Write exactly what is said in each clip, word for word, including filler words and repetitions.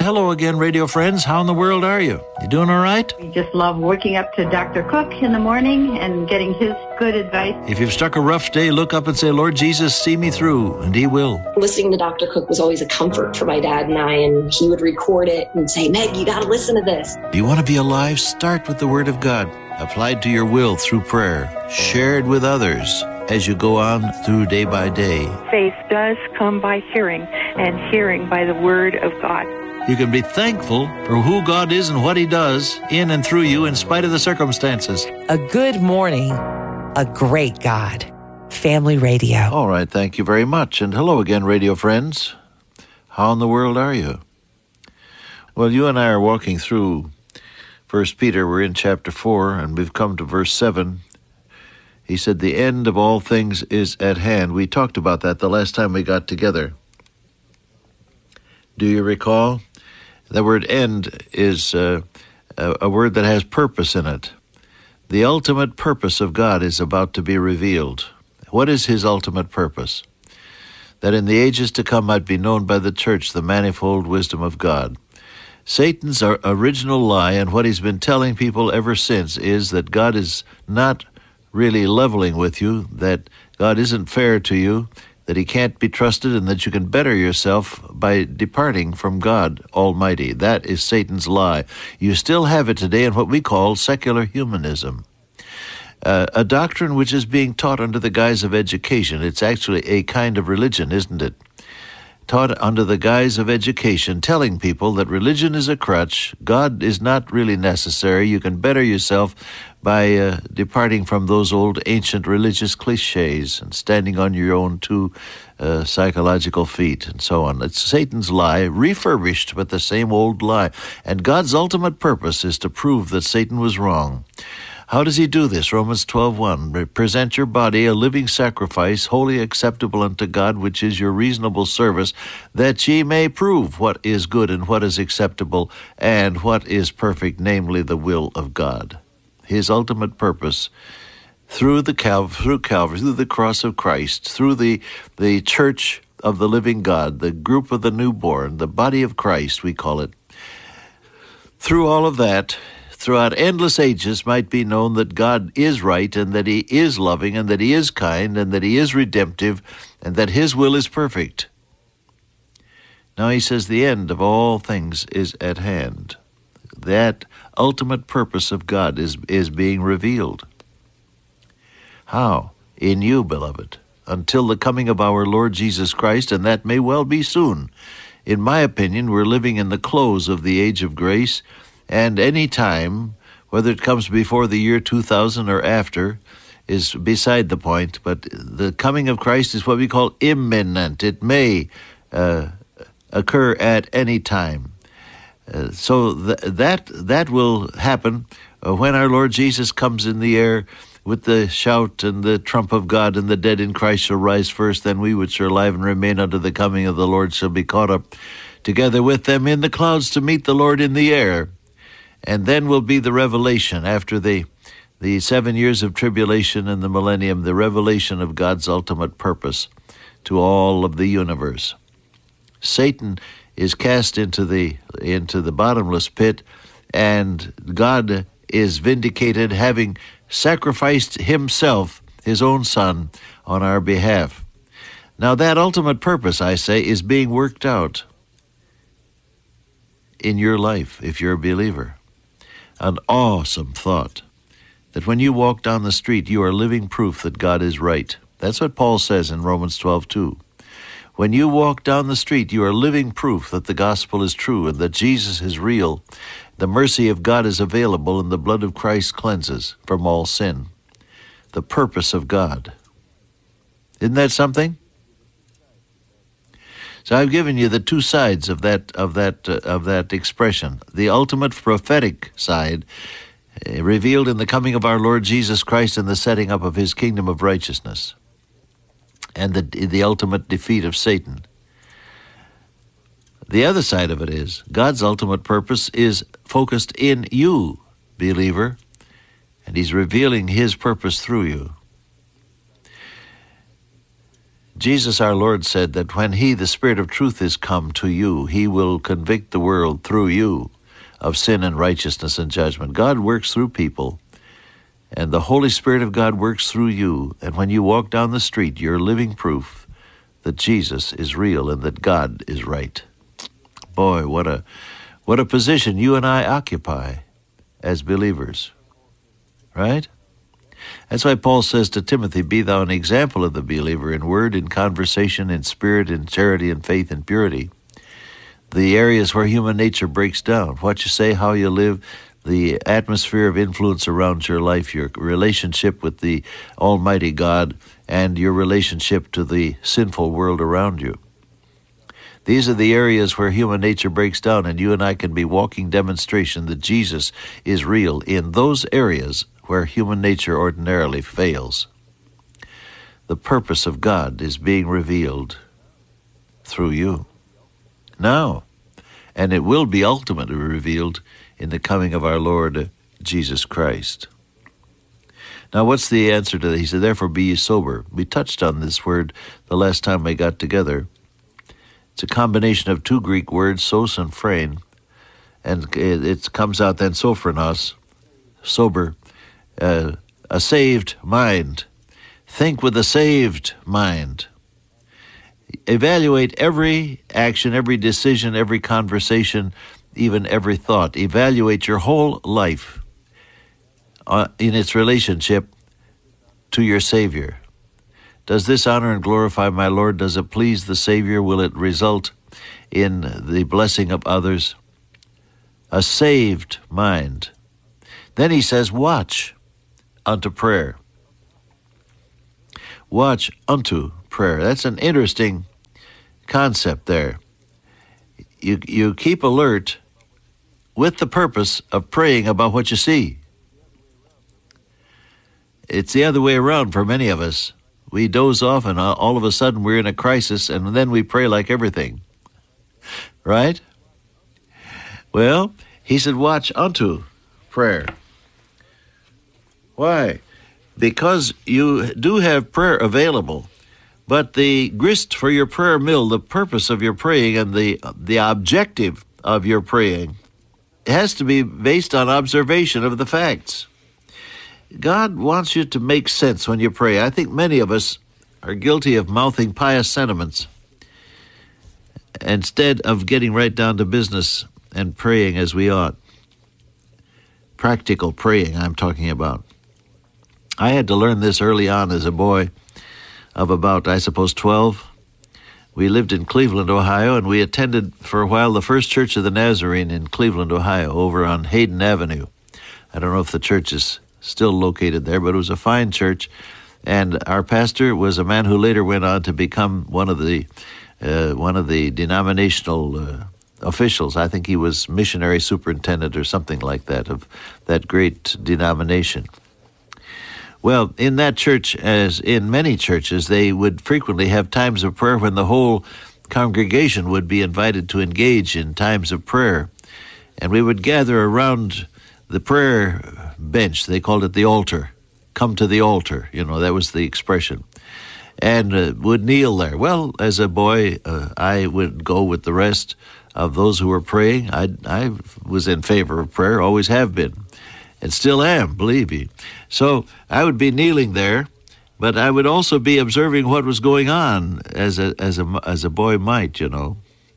Hello again, radio friends. How in the world are you? You doing all right? We just love waking up to Doctor Cook in the morning and getting his good advice. If you've struck a rough day, look up and say, Lord Jesus, see me through, and he will. Listening to Doctor Cook was always a comfort for my dad and I, and he would record it and say, Meg, you got to listen to this. If you want to be alive, start with the Word of God, applied to your will through prayer, shared with others as you go on through day by day. Faith does come by hearing, and hearing by the Word of God. You can be thankful for who God is and what he does in and through you in spite of the circumstances. A good morning, a great God. Family Radio. All right, thank you very much. And hello again, radio friends. How in the world are you? Well, you and I are walking through First Peter. We're in chapter four, and we've come to verse seven. He said, the end of all things is at hand. We talked about that the last time we got together. Do you recall? The word end is uh, a, a word that has purpose in it. The ultimate purpose of God is about to be revealed. What is his ultimate purpose? That in the ages to come might be known by the church the manifold wisdom of God. Satan's original lie, and what he's been telling people ever since, is that God is not really leveling with you, that God isn't fair to you, that he can't be trusted, and that you can better yourself by departing from God Almighty. That is Satan's lie. You still have it today in what we call secular humanism, uh, a doctrine which is being taught under the guise of education. It's actually a kind of religion, isn't it? Taught under the guise of education, telling people that religion is a crutch, God is not really necessary, you can better yourself by uh, departing from those old ancient religious cliches and standing on your own two uh, psychological feet and so on. It's Satan's lie, refurbished, but the same old lie. And God's ultimate purpose is to prove that Satan was wrong. How does he do this? Romans twelve one. Present your body a living sacrifice, wholly acceptable unto God, which is your reasonable service, that ye may prove what is good and what is acceptable and what is perfect, namely the will of God. His ultimate purpose through the Cal- through Calvary, through the cross of Christ, through the, the church of the living God, the group of the newborn, the body of Christ, we call it. Through all of that, throughout endless ages might be known that God is right and that he is loving and that he is kind and that he is redemptive and that his will is perfect. Now he says the end of all things is at hand. That ultimate purpose of God is, is being revealed. How? In you, beloved, until the coming of our Lord Jesus Christ, and that may well be soon. In my opinion, we're living in the close of the age of grace, and any time, whether it comes before the year two thousand or after, is beside the point. But the coming of Christ is what we call imminent. It may uh, occur at any time. Uh, so th- that that will happen uh, when our Lord Jesus comes in the air with the shout and the trump of God, and the dead in Christ shall rise first. Then we which are alive and remain unto the coming of the Lord shall be caught up together with them in the clouds to meet the Lord in the air. And then will be the revelation after the the seven years of tribulation and the millennium, the revelation of God's ultimate purpose to all of the universe. Satan is cast into the into the bottomless pit, and God is vindicated, having sacrificed himself, his own son, on our behalf. Now that ultimate purpose, I say, is being worked out in your life if you're a believer. An awesome thought that when you walk down the street, you are living proof that God is right. That's what Paul says in Romans twelve two. When you walk down the street, you are living proof that the gospel is true and that Jesus is real. The mercy of God is available, and the blood of Christ cleanses from all sin. The purpose of God. Isn't that something? So I've given you the two sides of that of that uh, of that expression. The ultimate prophetic side, uh, revealed in the coming of our Lord Jesus Christ and the setting up of his kingdom of righteousness, and the the ultimate defeat of Satan. The other side of it is God's ultimate purpose is focused in you, believer, and he's revealing his purpose through you. Jesus our Lord said that when he, the Spirit of truth, is come to you, he will convict the world through you of sin and righteousness and judgment. God works through people, and the Holy Spirit of God works through you. And when you walk down the street, you're living proof that Jesus is real and that God is right. Boy, what a what a position you and I occupy as believers, right? That's why Paul says to Timothy, be thou an example of the believer in word, in conversation, in spirit, in charity, in faith, in purity. The areas where human nature breaks down, what you say, how you live, the atmosphere of influence around your life, your relationship with the Almighty God, and your relationship to the sinful world around you. These are the areas where human nature breaks down, and you and I can be walking demonstration that Jesus is real in those areas where human nature ordinarily fails. The purpose of God is being revealed through you now, and it will be ultimately revealed in the coming of our Lord Jesus Christ. Now, what's the answer to that? He said, therefore be ye sober. We touched on this word the last time we got together. It's a combination of two Greek words, sos and phrein, and it, it comes out then sophronos, sober, uh, a saved mind. Think with a saved mind. Evaluate every action, every decision, every conversation, even every thought. Evaluate your whole life uh, in its relationship to your Savior. Does this honor and glorify my Lord? Does it please the Savior? Will it result in the blessing of others? A saved mind. Then he says, watch unto prayer. Watch unto prayer. That's an interesting concept there. You, you keep alert with the purpose of praying about what you see. It's the other way around for many of us. We doze off and all of a sudden we're in a crisis and then we pray like everything. Right? Well, he said, watch unto prayer. Why? Because you do have prayer available, but the grist for your prayer mill, the purpose of your praying and the the objective of your praying, has to be based on observation of the facts. God wants you to make sense when you pray. I think many of us are guilty of mouthing pious sentiments instead of getting right down to business and praying as we ought. Practical praying I'm talking about. I had to learn this early on as a boy of about, I suppose, twelve. We lived in Cleveland, Ohio, and we attended for a while the First Church of the Nazarene in Cleveland, Ohio, over on Hayden Avenue. I don't know if the church is still located there, but it was a fine church, and our pastor was a man who later went on to become one of the uh, one of the denominational uh, officials. I think he was missionary superintendent or something like that of that great denomination. Well, in that church, as in many churches, they would frequently have times of prayer when the whole congregation would be invited to engage in times of prayer. And we would gather around the prayer bench. They called it the altar. Come to the altar. You know, that was the expression. And uh, would kneel there. Well, as a boy, uh, I would go with the rest of those who were praying. I, I was in favor of prayer, always have been. And still am, believe me. So I would be kneeling there, but I would also be observing what was going on as a as a as a boy might, you know.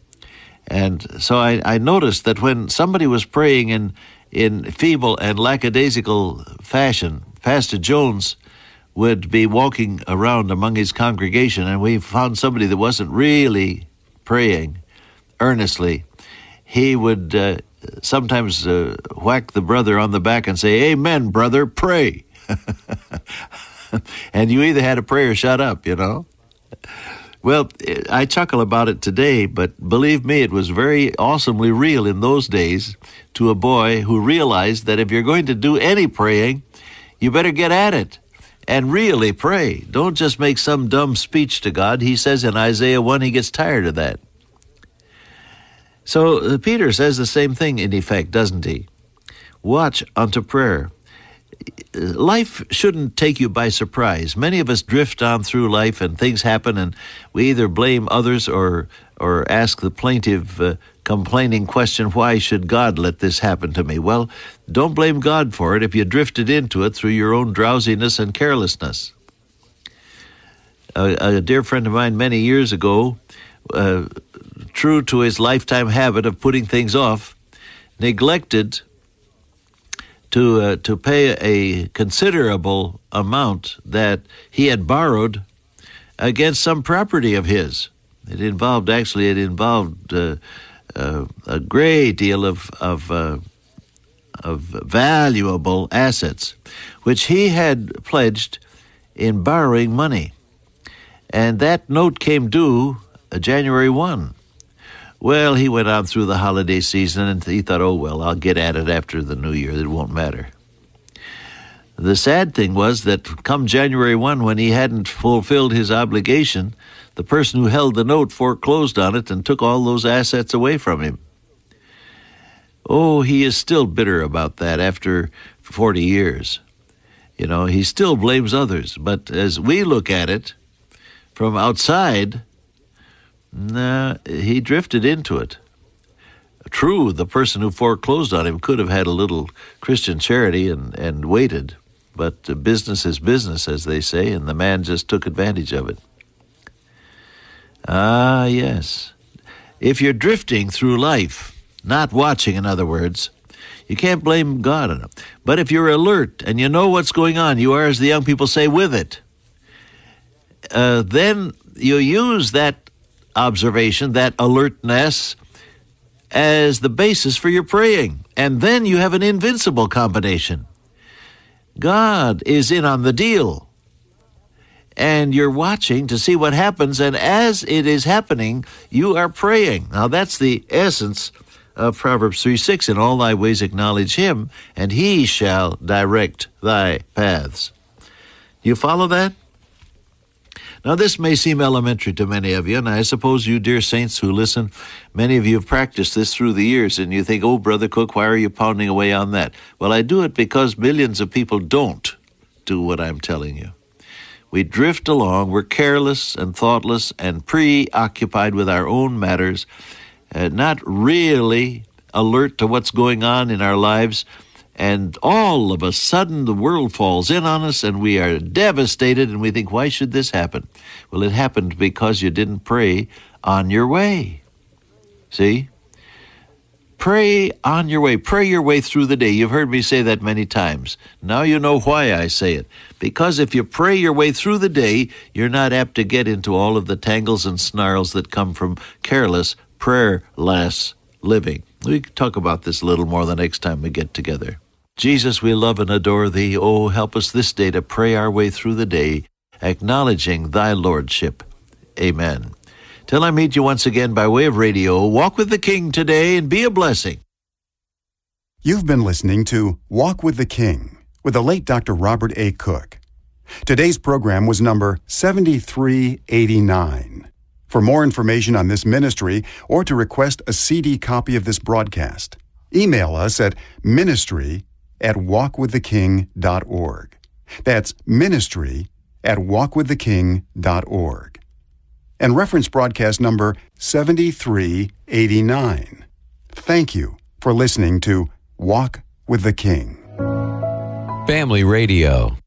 And so I, I noticed that when somebody was praying in in feeble and lackadaisical fashion, Pastor Jones would be walking around among his congregation, and we found somebody that wasn't really praying earnestly. He would Uh, sometimes uh, whack the brother on the back and say, amen, brother, pray. And you either had to pray or shut up, you know. Well, I chuckle about it today, but believe me, it was very awesomely real in those days to a boy who realized that if you're going to do any praying, you better get at it and really pray. Don't just make some dumb speech to God. He says in Isaiah one, he gets tired of that. So uh, Peter says the same thing in effect, doesn't he? Watch unto prayer. life shouldn't take you by surprise. Many of us drift on through life and things happen and we either blame others or or ask the plaintive, uh, complaining question, why should God let this happen to me? Well, don't blame God for it if you drifted into it through your own drowsiness and carelessness. A, a dear friend of mine many years ago, uh, true to his lifetime habit of putting things off, neglected to uh, to pay a considerable amount that he had borrowed against some property of his. It involved, actually, it involved uh, uh, a great deal of of, uh, of valuable assets, which he had pledged in borrowing money. And that note came due uh, January first. Well, he went on through the holiday season, and he thought, oh, well, I'll get at it after the new year. It won't matter. The sad thing was that come January first, when he hadn't fulfilled his obligation, the person who held the note foreclosed on it and took all those assets away from him. Oh, he is still bitter about that after forty years. You know, he still blames others. But as we look at it from outside, nah, he drifted into it. True, the person who foreclosed on him could have had a little Christian charity and, and waited. But uh, business is business, as they say, and the man just took advantage of it. Ah, yes. If you're drifting through life, not watching, in other words, you can't blame God on it. But if you're alert and you know what's going on, you are, as the young people say, with it, uh, then you use that observation, that alertness, as the basis for your praying. And then you have an invincible combination. God is in on the deal. And you're watching to see what happens, and as it is happening, you are praying. Now, that's the essence of Proverbs three six. In all thy ways acknowledge him, and he shall direct thy paths. You follow that? Now, this may seem elementary to many of you, and I suppose you, dear saints who listen, many of you have practiced this through the years, and you think, oh, Brother Cook, why are you pounding away on that? Well, I do it because millions of people don't do what I'm telling you. We drift along, we're careless and thoughtless and preoccupied with our own matters, uh, not really alert to what's going on in our lives, and all of a sudden the world falls in on us and we are devastated and we think, why should this happen? Well, it happened because you didn't pray on your way. See? Pray on your way. Pray your way through the day. You've heard me say that many times. Now you know why I say it. Because if you pray your way through the day, you're not apt to get into all of the tangles and snarls that come from careless, prayerless living. We can talk about this a little more the next time we get together. Jesus, we love and adore thee. Oh, help us this day to pray our way through the day, acknowledging thy lordship. Amen. Till I meet you once again by way of radio, walk with the King today and be a blessing. You've been listening to Walk with the King with the late Doctor Robert A. Cook. Today's program was number seventy-three eighty-nine. For more information on this ministry or to request a C D copy of this broadcast, email us at ministry at walk with the king dot org. That's ministry at walk with the king dot org. And reference broadcast number seventy-three eighty-nine. Thank you for listening to Walk with the King. Family Radio.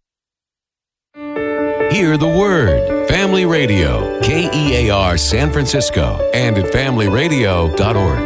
Hear the Word. Family Radio. K E A R San Francisco and at family radio dot org.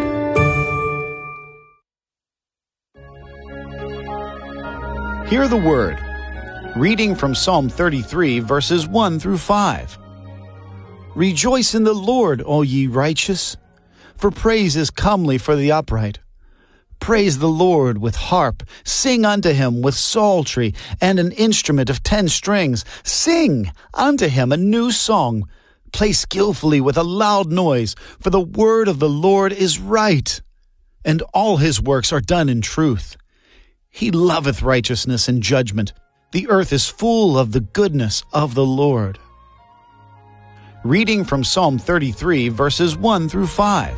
Hear the Word. Reading from Psalm thirty-three, verses one through five. Rejoice in the Lord, all ye righteous, for praise is comely for the upright. Praise the Lord with harp, sing unto him with psaltery and an instrument of ten strings. Sing unto him a new song. Play skillfully with a loud noise, for the word of the Lord is right, and all his works are done in truth. He loveth righteousness and judgment. The earth is full of the goodness of the Lord. Reading from Psalm thirty-three, verses one through five.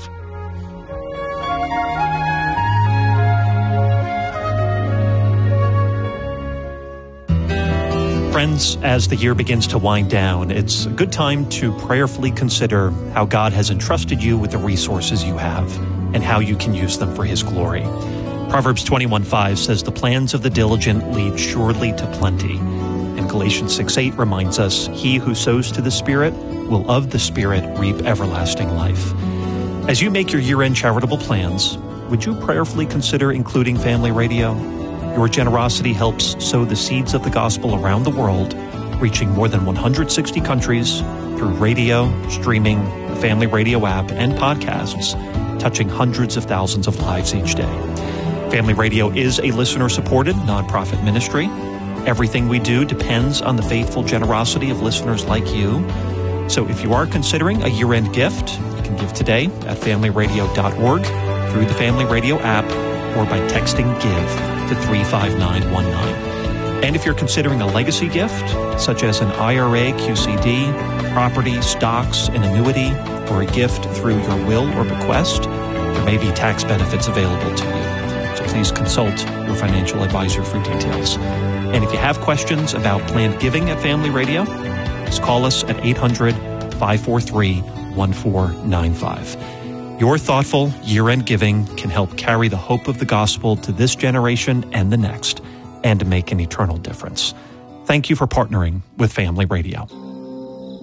Friends, as the year begins to wind down, it's a good time to prayerfully consider how God has entrusted you with the resources you have and how you can use them for His glory. Proverbs twenty-one five says, "The plans of the diligent lead surely to plenty." And Galatians six eight reminds us, "He who sows to the Spirit will of the Spirit reap everlasting life." As you make your year-end charitable plans, would you prayerfully consider including Family Radio? Your generosity helps sow the seeds of the gospel around the world, reaching more than one hundred sixty countries through radio, streaming, the Family Radio app, and podcasts, touching hundreds of thousands of lives each day. Family Radio is a listener-supported nonprofit ministry. Everything we do depends on the faithful generosity of listeners like you. So if you are considering a year-end gift, you can give today at family radio dot org, through the Family Radio app, or by texting GIVE to three five nine one nine. And if you're considering a legacy gift, such as an I R A, Q C D, property, stocks, an annuity, or a gift through your will or bequest, there may be tax benefits available to you. So please consult your financial advisor for details. And if you have questions about planned giving at Family Radio, just call us at eight hundred, five four three, one four nine five. Your thoughtful year-end giving can help carry the hope of the gospel to this generation and the next, and to make an eternal difference. Thank you for partnering with Family Radio.